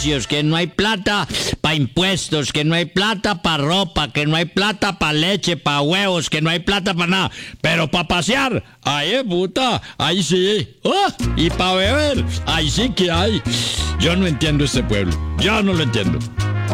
que no hay plata para impuestos, que no hay plata para ropa, que no hay plata para leche, para huevos, que no hay plata para nada. Pero para pasear, ahí puta, ahí sí. Y para beber, ahí sí que hay. Yo no entiendo este pueblo, yo no lo entiendo.